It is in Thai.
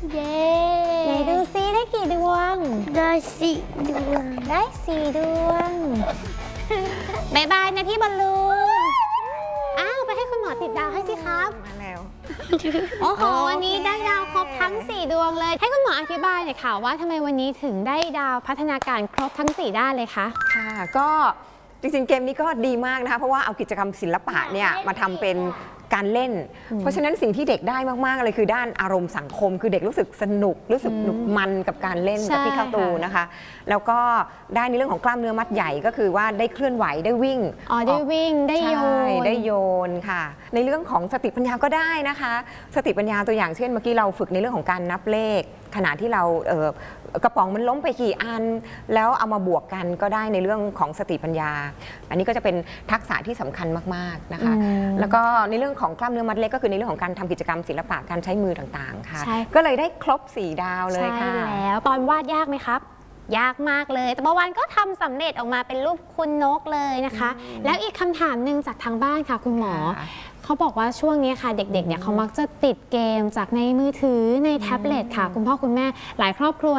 เย้ไหนดูซิได้กี่ดวงได้4 ดวงได้4 ดวงบายบายนะพี่บอลลูนอ้าวไปให้คุณหมอติดดาวให้สิครับมาแล้วโอ้โหวันนี้ได้ดาวครบทั้ง4 ดวงเลยให้คุณหมออธิบายหน่อยค่ะว่าทำไมวันนี้ถึงได้ดาวพัฒนาการครบทั้ง4 ด้านเลยคะค่ะก็จริงๆเกมนี้ก็ดีมากนะคะเพราะว่าเอากิจกรรมศิลปะเนี่ยมาทำเป็นการเล่นเพราะฉะนั้นสิ่งที่เด็กได้มากๆเลยคือด้านอารมณ์สังคมคือเด็กรู้สึกสนุกรู้สึกหนุกมันกับการเล่นกับพี่ข้าวตูนะคะแล้วก็ได้ในเรื่องของกล้ามเนื้อมัดใหญ่ก็คือว่าได้เคลื่อนไหวได้วิ่งได้วิ่งได้โยนได้โยนค่ะในเรื่องของสติปัญญาก็ได้นะคะสติปัญญาตัวอย่างเช่นเมื่อกี้เราฝึกในเรื่องของการนับเลขขณะที่เรากระป๋องมันล้มไปกี่อันแล้วเอามาบวกกันก็ได้ในเรื่องของสติปัญญาอันนี้ก็จะเป็นทักษะที่สำคัญมากๆนะคะแล้วก็ในเรื่องของกล้ามเนื้อมัดเล็กก็คือในเรื่องของการทำกิจกรรมศิลปะการใช้มือต่างๆค่ะก็เลยได้ครบ4 ดาวเลยค่ะใช่แล้วตอนวาดยากไหมครับยากมากเลยแต่เมื่อวานก็ทำสำเร็จออกมาเป็นรูปคุณนกเลยนะคะแล้วอีกคำถามหนึ่งจากทางบ้านค่ะคุณหมอเขาบอกว่าช่วงนี้ค่ะเด็กๆเนี่ยเขามักจะติดเกมจากในมือถือในแท็บเล็ตค่ะคุณพ่อคุณแม่หลายครอบครัว